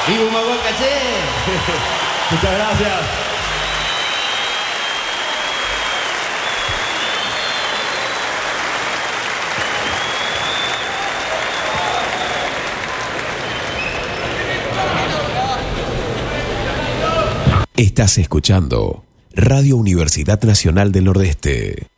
Y Humagol Caché. Muchas gracias. Estás escuchando Radio Universidad Nacional del Nordeste.